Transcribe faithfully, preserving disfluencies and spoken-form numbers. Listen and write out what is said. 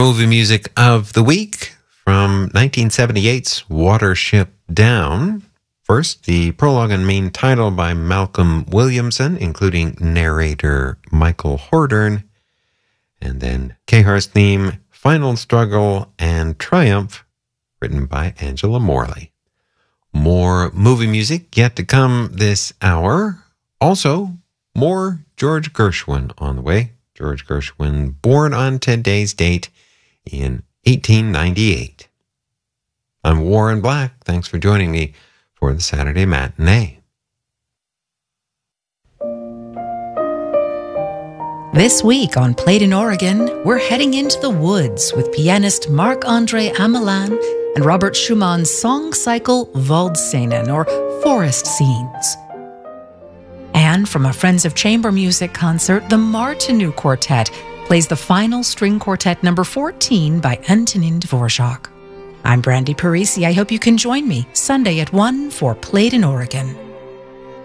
movie music of the week from nineteen seventy-eight's Watership Down. First, the prologue and main title by Malcolm Williamson, including narrator Michael Hordern. And then Kehar's theme, Final Struggle and Triumph, written by Angela Morley. More movie music yet to come this hour. Also, more George Gershwin on the way. George Gershwin, born on today's date in eighteen ninety-eight. I'm Warren Black. Thanks for joining me for the Saturday Matinee. This week on Played in Oregon, we're heading into the woods with pianist Marc-Andre Amelan and Robert Schumann's song cycle Waldszenen, or Forest Scenes. And from a Friends of Chamber Music concert, the Martinu Quartet plays the final string quartet number fourteen by Antonin Dvorak. I'm Brandy Parisi. I hope you can join me Sunday at one for Played in Oregon.